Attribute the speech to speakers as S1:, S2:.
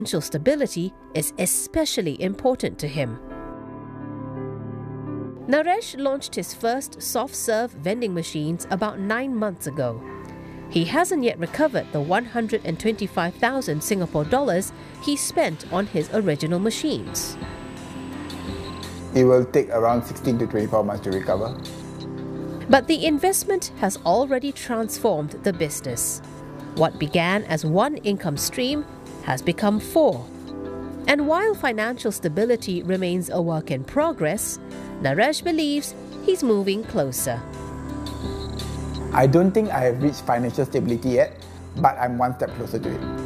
S1: Financial stability is especially important to him. Naresh launched his first soft-serve vending machines about 9 months ago. He hasn't yet recovered the 125,000 Singapore dollars he spent on his original machines.
S2: It will take around 16 to 24 months to recover.
S1: But the investment has already transformed the business. What began as one income stream has become 4. And while financial stability remains a work in progress, Naresh believes he's moving closer.
S2: I don't think I have reached financial stability yet, but I'm one step closer to it.